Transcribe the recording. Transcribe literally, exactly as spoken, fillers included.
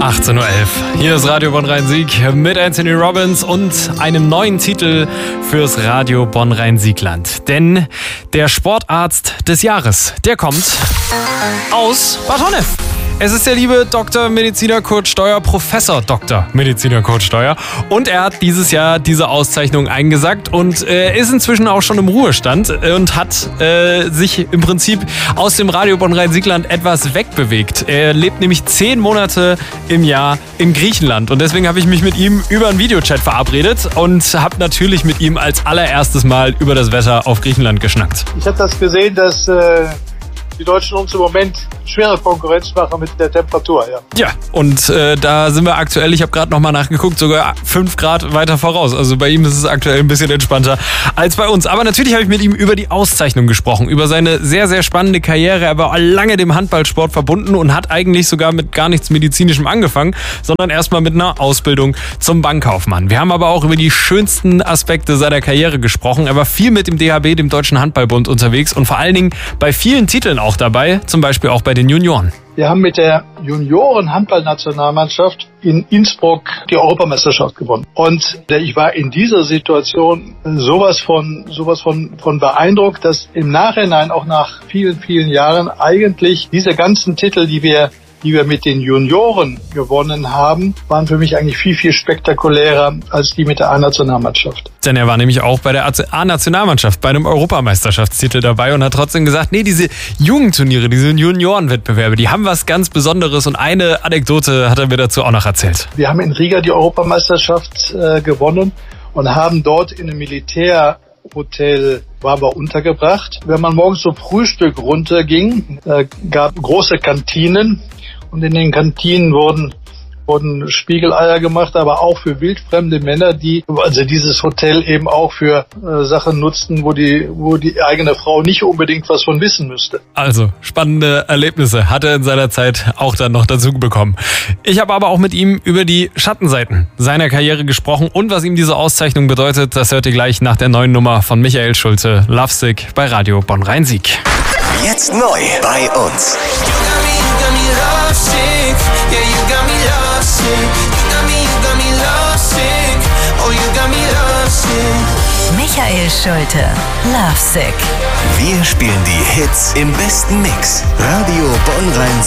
achtzehn Uhr elf. Hier ist Radio Bonn-Rhein-Sieg mit Anthony Robbins und einem neuen Titel fürs Radio Bonn-Rhein-Siegland. Denn der Sportarzt des Jahres, der kommt aus Bad Honnef. Es ist der liebe Doktor Mediziner Kurt Steuer, Professor Doktor Mediziner Kurt Steuer. Und er hat dieses Jahr diese Auszeichnung eingesackt und äh, ist inzwischen auch schon im Ruhestand und hat äh, sich im Prinzip aus dem Radio Bonn-Rhein-Siegland etwas wegbewegt. Er lebt nämlich zehn Monate im Jahr in Griechenland und deswegen habe ich mich mit ihm über einen Videochat verabredet und habe natürlich mit ihm als allererstes Mal über das Wetter auf Griechenland geschnackt. Ich habe das gesehen, dass äh, die Deutschen uns im Moment schwere Konkurrenz machen mit der Temperatur. Ja, ja und äh, da sind wir aktuell, ich habe gerade nochmal nachgeguckt, sogar fünf Grad weiter voraus. Also bei ihm ist es aktuell ein bisschen entspannter als bei uns. Aber natürlich habe ich mit ihm über die Auszeichnung gesprochen, über seine sehr, sehr spannende Karriere. Er war lange dem Handballsport verbunden und hat eigentlich sogar mit gar nichts Medizinischem angefangen, sondern erstmal mit einer Ausbildung zum Bankkaufmann. Wir haben aber auch über die schönsten Aspekte seiner Karriere gesprochen. Er war viel mit dem D H B, dem Deutschen Handballbund, unterwegs und vor allen Dingen bei vielen Titeln auch dabei, zum Beispiel auch bei den Junioren. Wir haben mit der Junioren-Handballnationalmannschaft in Innsbruck die Europameisterschaft gewonnen. Und ich war in dieser Situation sowas von, sowas von, von beeindruckt, dass im Nachhinein, auch nach vielen, vielen Jahren, eigentlich diese ganzen Titel, die wir die wir mit den Junioren gewonnen haben, waren für mich eigentlich viel, viel spektakulärer als die mit der A-Nationalmannschaft. Denn er war nämlich auch bei der A-Nationalmannschaft, bei einem Europameisterschaftstitel dabei und hat trotzdem gesagt, nee, diese Jugendturniere, diese Juniorenwettbewerbe, die haben was ganz Besonderes und eine Anekdote hat er mir dazu auch noch erzählt. Wir haben in Riga die Europameisterschaft äh, gewonnen und haben dort in einem Militärhotel waren wir untergebracht. Wenn man morgens zum Frühstück runterging, äh, gab große Kantinen und in den Kantinen wurden wurden Spiegeleier gemacht, aber auch für wildfremde Männer, die also dieses Hotel eben auch für äh, Sachen nutzten, wo die wo die eigene Frau nicht unbedingt was von wissen müsste. Also spannende Erlebnisse hat er in seiner Zeit auch dann noch dazu bekommen. Ich habe aber auch mit ihm über die Schattenseiten seiner Karriere gesprochen und was ihm diese Auszeichnung bedeutet, das hört ihr gleich nach der neuen Nummer von Michael Schulte, Lovesick bei Radio Bonn-Rhein-Sieg. Jetzt neu bei uns. Michael Schulte, Lovesick. Wir spielen die Hits im besten Mix. Radio Bonn-Rhein-Sieg.